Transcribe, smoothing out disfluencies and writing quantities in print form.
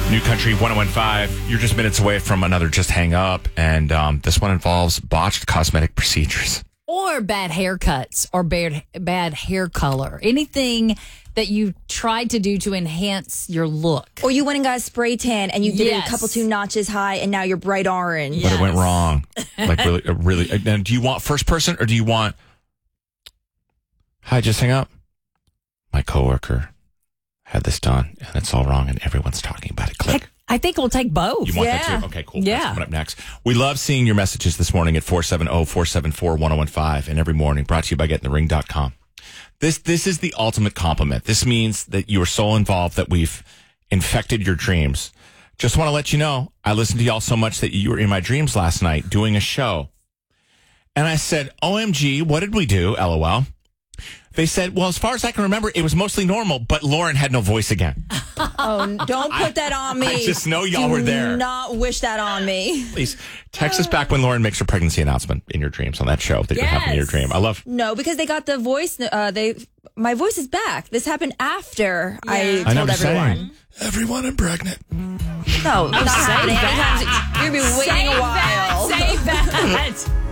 New Country 101.5. You're just minutes away from another Just Hang Up. And this one involves botched cosmetic procedures. Or bad haircuts or bad hair color. Anything that you tried to do to enhance your look. Or you went and got a spray tan and you did it Yes. a couple 2 notches high and now you're bright orange. But it went wrong. Like really. And do you want first person or do you want, hi, Just Hang Up? My coworker had this done and it's all wrong and everyone's talking about it. Click. I think we'll take both. You want that too? Okay, cool. Yeah. That's coming up next. We love seeing your messages this morning at 470-474-1015 and every morning brought to you by gettingthering.com. This is the ultimate compliment. This means that you are so involved that we've infected your dreams. Just want to let you know, I listened to y'all so much that you were in my dreams last night doing a show. And I said, OMG, what did we do? LOL. They said, well, as far as I can remember, it was mostly normal, but Lauren had no voice again. Oh, don't put that on me. I just know y'all were there. Do not wish that on me. Please text us back when Lauren makes her pregnancy announcement in your dreams on that show that you're having in your dream. I love. No, because they got the voice. My voice is back. This happened after I I know told what you're everyone. saying. Everyone, I'm pregnant. No, not happening. You're gonna be waiting a while. Save that.